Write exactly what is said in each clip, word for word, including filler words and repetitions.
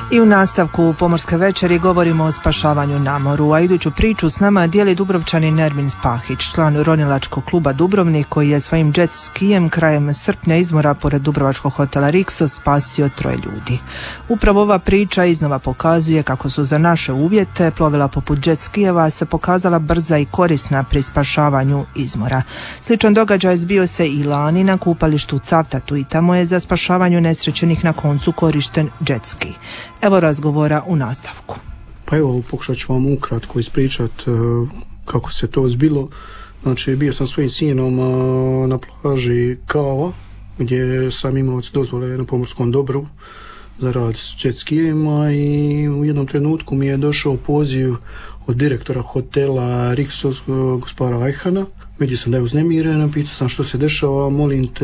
I u nastavku Pomorske večeri govorimo o spašavanju na moru, a iduću priču s nama dijeli Dubrovčanin Ermin Spahić, član ronilačkog kluba Dubrovnik, koji je svojim jet skijem krajem srpnja izmora pored dubrovačkog hotela Riksos spasio troje ljudi. Upravo ova priča iznova pokazuje kako su za naše uvjete plovila poput jet skijeva se pokazala brza i korisna pri spašavanju izmora. Sličan događaj zbio se i lani na kupalištu u Cavtatu i tamo je za spašavanju nesrećenih na koncu korišten jet ski. Evo razgovora u nastavku. Pa evo, pokušat ću vam ukratko ispričati uh, kako se to zbilo. Znači, bio sam svojim sinom uh, na plaži Kava, gdje sam imao dozvole na pomorskom dobru za rad s jet skijima i u jednom trenutku mi je došao poziv od direktora hotela Riksos, uh, gospodara Ajhana. Vidio sam da je uznemiren, pitao sam što se dešava, molim te,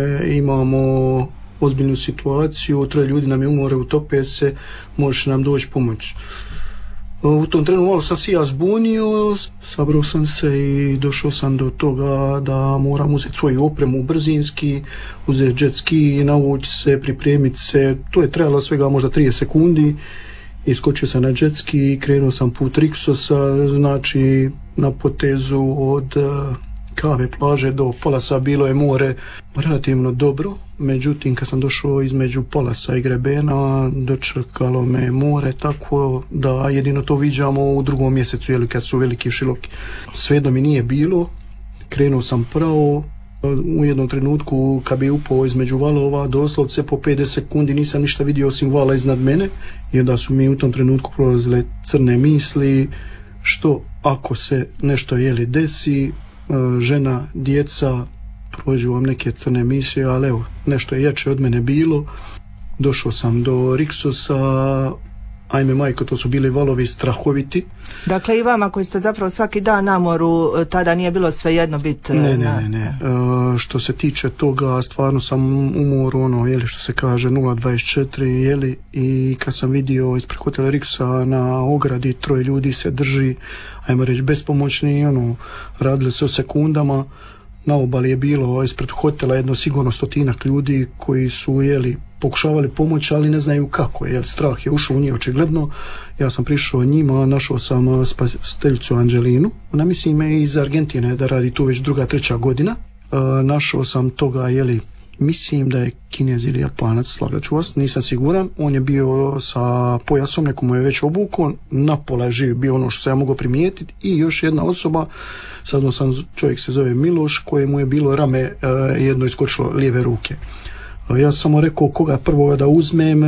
imamo ozbiljnu situaciju, troje ljudi nam je umore, utope se, možeš nam doći pomoć. U tom trenu malo sam si ja zbunio, sabrao sam se i došao sam do toga da moram uzeti svoju opremu brzinski, uzeti jet ski, navući se, pripremiti se. To je trajalo svega možda trideset sekundi. Iskočio sam na jet ski, krenuo sam put Riksosa, znači na potezu od Kave plaže do Polasa bilo je more relativno dobro, međutim kad sam došao između Polasa i Grebena dočekalo me more tako da jedino to viđamo u drugom mjesecu, jel, kad su veliki široki. Svejedno mi nije bilo, krenuo sam pravo, u jednom trenutku kad bi upao između valova doslovce po pedeset sekundi nisam ništa vidio osim vala iznad mene i onda su mi u tom trenutku prolazile crne misli, što ako se nešto jeli desi, žena, djeca, prođu vam neke crne misije, ali evo, nešto je jače od mene bilo. Došao sam do Riksosa, ajme majko, to su bili valovi strahoviti. Dakle i vama koji ste zapravo svaki dan na moru, tada nije bilo svejedno biti... Ne, ne, ne, ne. E, što se tiče toga, stvarno sam u moru, ono, jeli, što se kaže, nula dvadeset četiri, jeli, i kad sam vidio ispred hotela Riksosa na ogradi troje ljudi se drži, ajmo reći, bespomoćni, ono, radili se o sekundama. Na obali je bilo ispred hotela jedno sigurno stotinak ljudi koji su, jeli, pokušavali pomoći, ali ne znaju kako, jer strah je ušao u njih očigledno. Ja sam prišao njima, našao sam spasiteljicu Anđelinu, ona misli me iz Argentine da radi tu već druga, treća godina. E, našao sam toga, jeli, mislim da je Kinez ili Japanac, slagat ću vas, nisam siguran. On je bio sa pojasom, nekomu je već obukon, na pola je živ bio, ono što se ja mogu primijetiti, i još jedna osoba, sad sam, čovjek se zove Miloš, kojemu je bilo rame e, jedno iskočilo lijeve ruke. Ja sam samo rekao koga prvo da uzmem,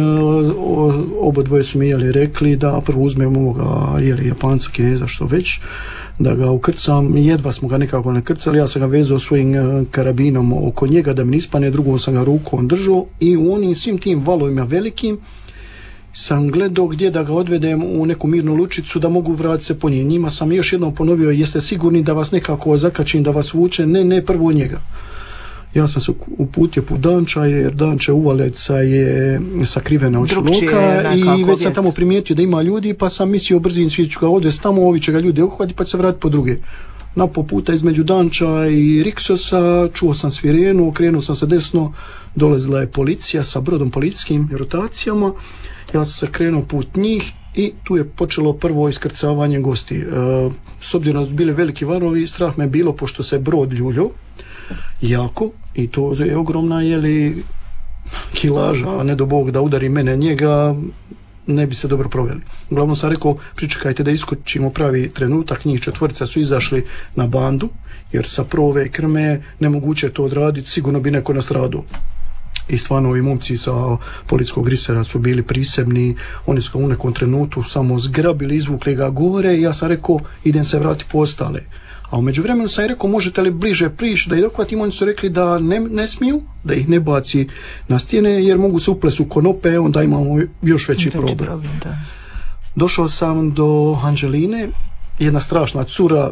oba dvoje su mi, jeli, rekli da prvo uzmem ovoga, jeli, Japanca, Kineza, što već, da ga ukrcam. Jedva smo ga nekako nakrcali, ja sam ga vezao svojim karabinom oko njega da mi ne ispane, drugom sam ga rukom držao i u onim svim tim valovima velikim sam gledao gdje da ga odvedem u neku mirnu lučicu da mogu vratiti se po njim. Njima sam još jednom ponovio, jeste sigurni da vas nekako zakačim, da vas vuče? Ne, ne, prvo njega. Ja sam se uputio put Danča, jer Danče Uvaleca je sakrivena od šiloka i već sam tamo primijetio da ima ljudi, pa sam mislio brzinski ću ga odvesti tamo, ovi će ga ljudi uhvatiti pa će se vratiti po druge. Na po puta između Danča i Riksosa čuo sam svirenu, okrenuo sam se desno, dolazila je policija sa brodom policijskim rotacijama, ja sam se krenuo put njih i tu je počelo prvo iskrcavanje gosti. E, s obzirom da su bili veliki varovi, strah me bilo pošto se brod ljuljo jako i to je ogromna, jeli, kilaža, a ne do Bog da udari mene njega, ne bi se dobro proveli. Uglavnom sam rekao, pričekajte da iskočimo pravi trenutak, njih četvorica su izašli na bandu, jer sa prove krme nemoguće to odraditi, sigurno bi neko nastradao. I stvarno ovi momci sa policijskog grisera su bili prisebni, oni su ga u nekom trenutku samo zgrabili, izvukli ga gore i ja sam rekao, idem se vratiti po ostale. A u međuvremenu sam rekao, možete li bliže prići da ih dohvatim, oni su rekli da ne, ne smiju, da ih ne baci na stijene jer mogu se uplesu konope, onda imamo još veći, veći problem. problem da. Došao sam do Anđeline, jedna strašna cura,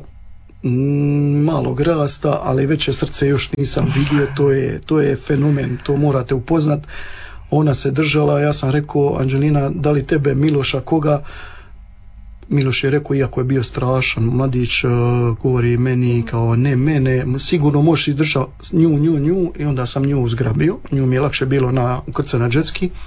malog rasta, ali veće srce još nisam vidio, to je, to je fenomen, to morate upoznat. Ona se držala, ja sam rekao, Anđelina, da li tebe, Miloša, koga? Miloš je rekao, iako je bio strašan mladić, uh, govori meni kao ne mene, sigurno možeš izdržati nju, nju, nju, i onda sam nju zgrabio, nju mi je lakše bilo na ukrcati na džetski,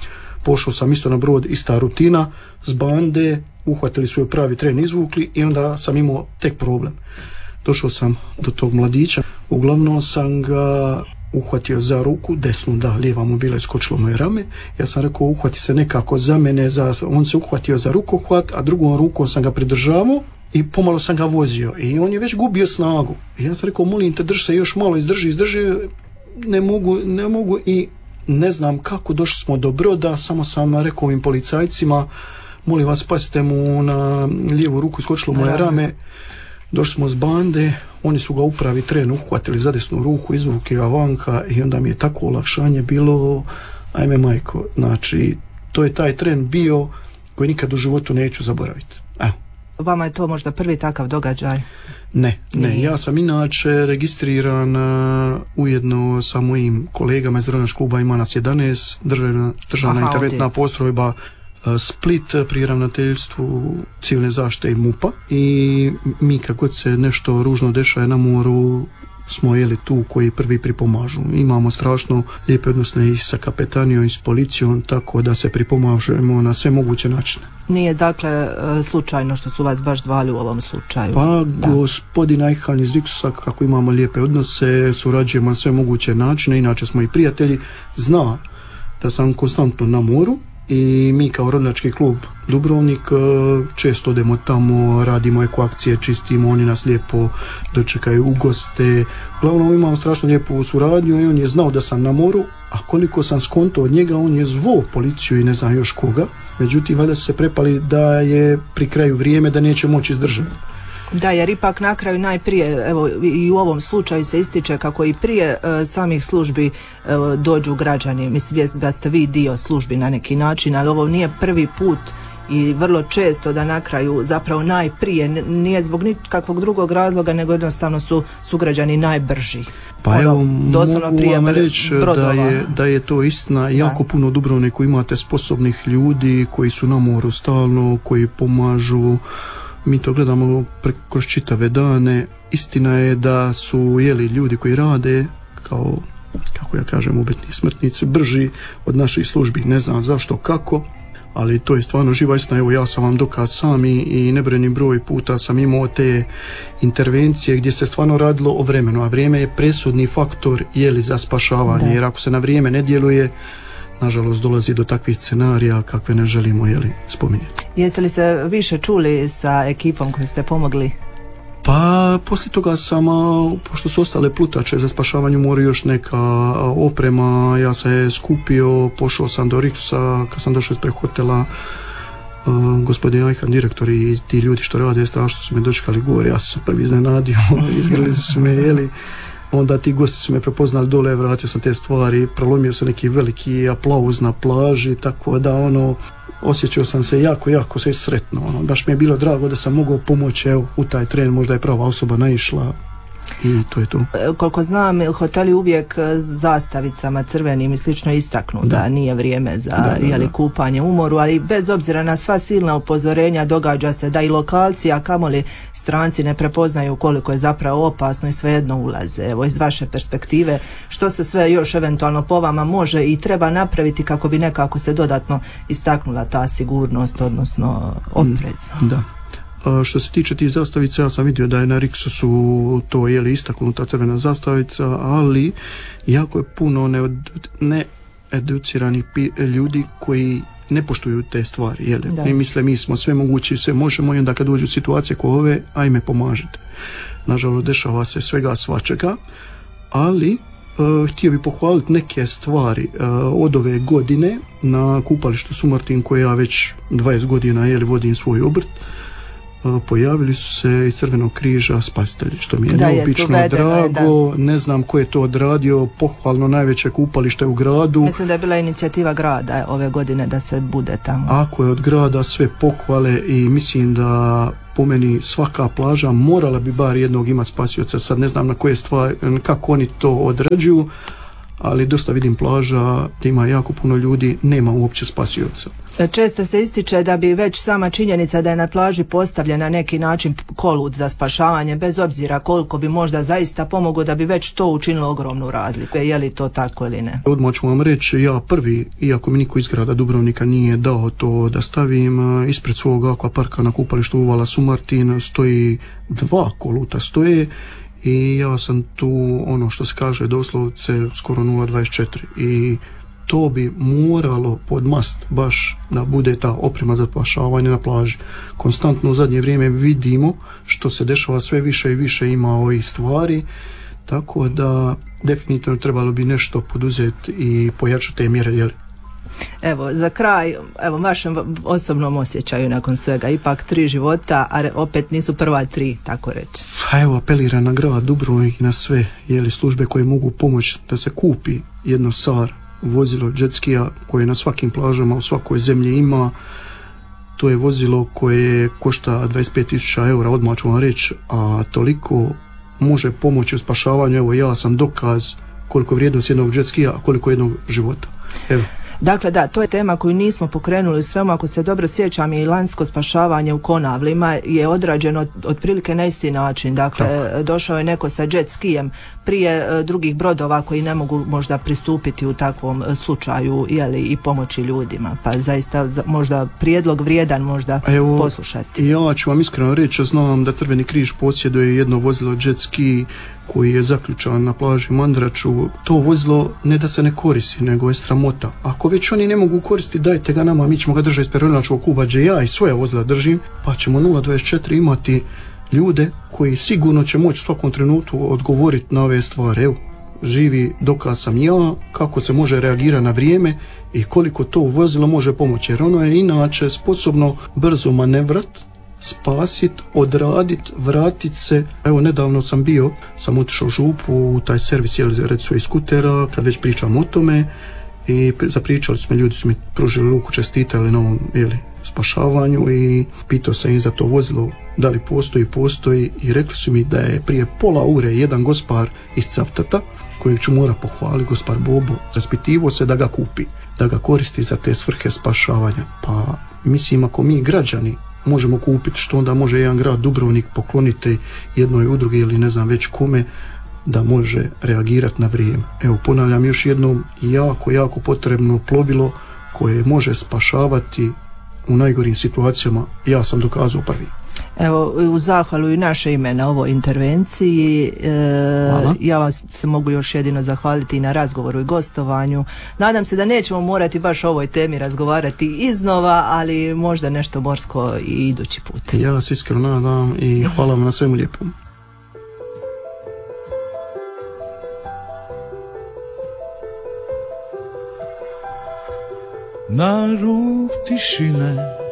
pošao sam isto na brod, ista rutina, s bande, uhvatili su joj pravi tren, izvukli i onda sam imao tek problem. Došao sam do tog mladića, uglavnom sam ga uhvatio za ruku, desnu, da, lijeva mu bila iskočilo moje rame, ja sam rekao uhvati se nekako za mene, za, on se uhvatio za rukohvat, a drugom rukom sam ga pridržavao i pomalo sam ga vozio i on je već gubio snagu. I ja sam rekao molim te, drži se još malo, izdrži, izdrži, ne mogu, ne mogu i ne znam kako došli smo do broda, samo sam rekao ovim policajcima, molim vas pasite mu na lijevu ruku, iskočilo moje rame. Došli smo s bande, oni su ga u pravi tren uhvatili za desnu ruku, izvukli ga vanka i onda mi je tako olakšanje bilo, ajme majko, znači to je taj tren bio koji nikad u životu neću zaboraviti. Evo. Vama je to možda prvi takav događaj? Ne, ne, ja sam inače registriran uh, ujedno sa mojim kolegama iz Ronilačkog kluba, ima nas jedanaest, državna, državna Aha, interventna ovdje. Postrojba Split pri ravnateljstvu civilne zaštite i MUP-a i mi kako se nešto ružno dešava na moru smo jeli tu koji prvi pripomažu. Imamo strašno lijepe odnosne i sa kapetanijom i s policijom, tako da se pripomažemo na sve moguće načine. Nije dakle slučajno što su vas baš zvali u ovom slučaju? Pa da. Gospodin Ajhan iz Riksusa, kako imamo lijepe odnose, surađujemo na sve moguće načine, inače smo i prijatelji, zna da sam konstantno na moru i mi kao Ronilački klub Dubrovnik često odemo tamo, radimo eko akcije, čistimo, oni nas lijepo dočekaju u goste. Uglavnom imamo strašno lijepu suradnju i on je znao da sam na moru, a koliko sam skonto od njega, on je zvao policiju i ne znam još koga. Međutim, valjda su se prepali da je pri kraju vrijeme da neće moći izdržati. Da, jer ipak na kraju najprije, evo i u ovom slučaju se ističe kako i prije e, samih službi e, dođu građani, mislim da ste vi dio službi na neki način, ali ovo nije prvi put i vrlo često da na kraju zapravo najprije, nije zbog nikakvog drugog razloga, nego jednostavno su sugrađani najbrži. Pa ono, evo, mogu vam reći da je, da je to istina, jako da. Puno u Dubrovniku imate sposobnih ljudi koji su na moru stalno, koji pomažu. Mi to gledamo kroz čitave dane. Istina je da su jeli ljudi koji rade kao, kako ja kažem, ubitni smrtnici brži od naših službi. Ne znam zašto, kako, ali to je stvarno živa istina. Evo ja sam vam dokaz sam i, i nebrojeni broj puta sam imao te intervencije gdje se stvarno radilo o vremenu, a vrijeme je presudni faktor jeli za spašavanje, da. Jer ako se na vrijeme ne djeluje, nažalost dolazi do takvih scenarija kakve ne želimo jeli spominjati. Jeste li se više čuli sa ekipom koju ste pomogli? Pa poslije toga sam, pošto su ostale plutače za spašavanje u moru, još neka oprema, ja sam je skupio, pošao sam do Riksusa, kad sam došao ispred hotela, uh, gospodin Ajhan, direktor i ti ljudi što rade, strašno su me dočekali gore, ja sam prvi iznenadio, izgrali su me jeli. Onda ti gosti su me prepoznali dole, vratio sam te stvari, prolomio se neki veliki aplauz na plaži, tako da ono, osjećao sam se jako, jako se sretno. Ono, baš mi je bilo drago da sam mogao pomoći, evo, u taj tren, možda je prava osoba naišla. I to je to. Koliko znam, hoteli uvijek zastavicama crvenim i slično istaknu da, da nije vrijeme za da, da, jeli, kupanje u moru, ali bez obzira na sva silna upozorenja događa se da i lokalci, a kamoli stranci ne prepoznaju koliko je zapravo opasno i svejedno ulaze. Evo, iz vaše perspektive, što se sve još eventualno po vama može i treba napraviti kako bi nekako se dodatno istaknula ta sigurnost, odnosno oprez? Da. A što se tiče tih zastavica, ja sam vidio da je na Riksusu to je li istaknuta crvena zastavica, ali jako je puno needuciranih ljudi koji ne poštuju te stvari. Jeli? Mi misle, mi smo sve mogući, sve možemo i onda kad dođu situacije kao ove, ajme pomažite. Nažalost, dešava se svega svačega, ali Uh, htio bi pohvaliti neke stvari uh, od ove godine na kupalištu Sumartin, koje ja već dvadeset godina jeli, vodim svoj obrt. Pojavili su se iz Crvenog križa spasitelji, što mi je da, neobično je drago, da. Ne znam ko je to odradio, pohvalno najveće kupalište u gradu. Mislim da je bila inicijativa grada ove godine da se bude tamo. Ako je od grada, sve pohvale i mislim da po meni svaka plaža morala bi bar jednog imati spasioca, sad ne znam na koje stvari, kako oni to odrađuju, ali dosta vidim plaža gdje ima jako puno ljudi, nema uopće spasioca. Često se ističe da bi već sama činjenica da je na plaži postavljen na neki način kolut za spašavanje, bez obzira koliko bi možda zaista pomoglo, da bi već to učinilo ogromnu razliku. Je li to tako ili ne? Odmah ću vam reći, ja prvi, iako mi niko iz grada Dubrovnika nije dao to da stavim, ispred svog akvaparka na kupalištu Uvala Sumartin stoji dva koluta stoje i ja sam tu, ono što se kaže doslovce, skoro nula dvadeset četiri i to bi moralo pod mast baš da bude ta oprema za spašavanje na plaži. Konstantno u zadnje vrijeme vidimo što se dešava, sve više i više ima ovih stvari, tako da definitivno trebalo bi nešto poduzeti i pojačati te mjere, jel? Evo, za kraj, evo, vašem osobnom osjećaju nakon svega, ipak tri života, a opet nisu prva tri, tako reći. A evo, apeliram na grad Dubrovnik i na sve, jeli, službe koje mogu pomoći da se kupi jedno SAR vozilo jetskija koje na svakim plažama u svakoj zemlji ima. To je vozilo koje košta dvadeset pet tisuća eura, odmah ću vam reći, a toliko može pomoći u spašavanju. Evo, ja sam dokaz koliko vrijednost jednog jetskija, a koliko jednog života. Evo. Dakle, da, to je tema koju nismo pokrenuli u svemu. Ako se dobro sjećam, i lanjsko spašavanje u Konavlima je odrađeno otprilike na isti način. Dakle, tako, došao je neko sa jet skijem prije drugih brodova koji ne mogu možda pristupiti u takvom slučaju, jeli, i pomoći ljudima. Pa zaista možda prijedlog vrijedan možda evo, poslušati. Ja ću vam iskreno reći, znam da Crveni križ posjeduje jedno vozilo jet ski koji je zaključan na plaži Mandraču. To vozilo ne da se ne koristi, nego je sramota. Ako već oni ne mogu koristiti, dajte ga nama, mi ćemo ga držati ispred ronilačkog kluba gdje ja i svoja vozila držim, pa ćemo nula dvadeset četiri imati ljude koji sigurno će moći u svakom trenutku odgovoriti na ove stvari. Evo, živi dokaz sam ja kako se može reagirati na vrijeme i koliko to vozilo može pomoći, jer ono je inače sposobno brzo manevrat, spasit, odradit, vratit se. Evo, nedavno sam bio, sam otišao u Župu u taj servis, jel, red svojih skutera, kad već pričam o tome, i zapričali smo, ljudi su mi pružili ruku, čestitali na ovom, jeli, spašavanju i pitao sam im za to vozilo da li postoji, postoji i rekli su mi da je prije pola ure jedan gospar iz Cavtata, kojeg ću mora pohvaliti, gospar Bobo, raspitivo se da ga kupi, da ga koristi za te svrhe spašavanja. Pa mislim, ako mi građani možemo kupiti, što onda može jedan grad Dubrovnik pokloniti jednoj udrugi ili ne znam već kome da može reagirati na vrijeme. Evo, ponavljam još jednom, jako, jako potrebno plovilo koje može spašavati u najgorim situacijama. Ja sam dokazao prvi. Evo, u zahvalu i naše ime na ovoj intervenciji, e, ja vam se mogu još jedino zahvaliti i na razgovoru i gostovanju. Nadam se da nećemo morati baš o ovoj temi razgovarati iznova, ali možda nešto morsko i idući put. Ja se iskreno nadam i hvala vam na svemu lijepom. Na rub tišine